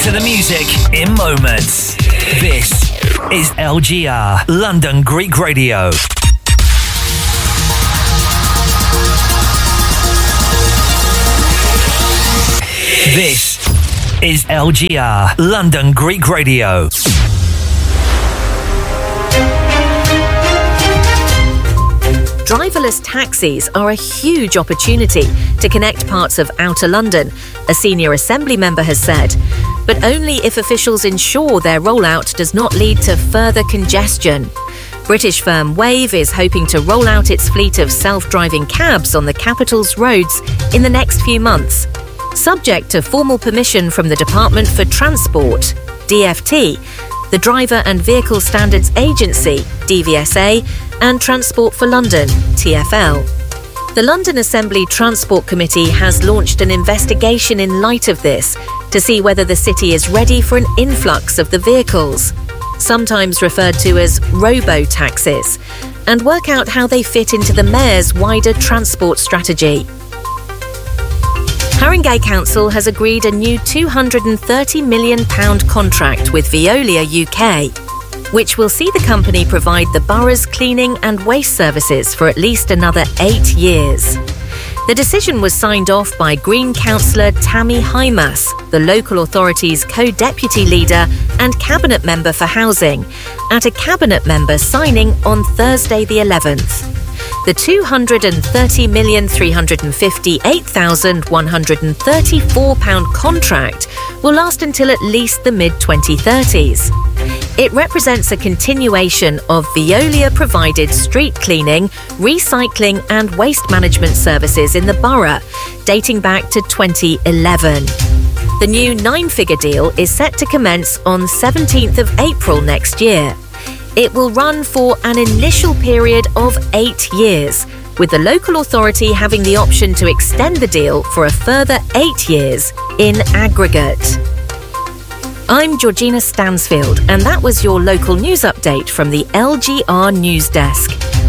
to the music in moments. This is LGR, London Greek Radio. This is LGR, London Greek Radio. Driverless taxis are a huge opportunity to connect parts of outer London, a senior Assembly member has said, but only if officials ensure their rollout does not lead to further congestion. British firm Wave is hoping to roll out its fleet of self-driving cabs on the capital's roads in the next few months, subject to formal permission from the Department for Transport, DfT, the Driver and Vehicle Standards Agency, DVSA, and Transport for London, TfL. The London Assembly Transport Committee has launched an investigation in light of this to see whether the city is ready for an influx of the vehicles, sometimes referred to as robo-taxis, and work out how they fit into the Mayor's wider transport strategy. Haringey Council has agreed a new £230 million contract with Veolia UK, which will see the company provide the borough's cleaning and waste services for at least another 8 years. The decision was signed off by Green Councillor Tammy Hymas, the local authority's co-deputy leader and cabinet member for housing, at a cabinet member signing on Thursday the 11th. The £230,358,134 contract will last until at least the mid-2030s. It represents a continuation of Veolia-provided street cleaning, recycling and waste management services in the borough, dating back to 2011. The new 9-figure deal is set to commence on 17th of April next year. It will run for an initial period of 8 years, with the local authority having the option to extend the deal for a further 8 years in aggregate. I'm Georgina Stansfield, and that was your local news update from the LGR News Desk.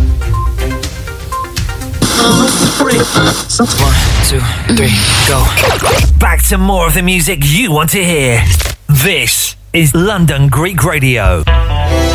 1, 2, 3, go. Back to more of the music you want to hear. This is London Greek Radio.